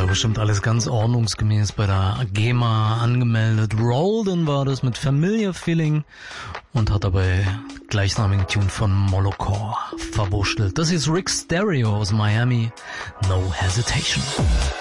bestimmt alles ganz ordnungsgemäß bei der GEMA angemeldet. Roldan war das mit Familiar Feeling und hat dabei gleichnamigen Tune von Molocore verwurschtelt. Das ist Rick Stereo aus Miami. No Hesitation.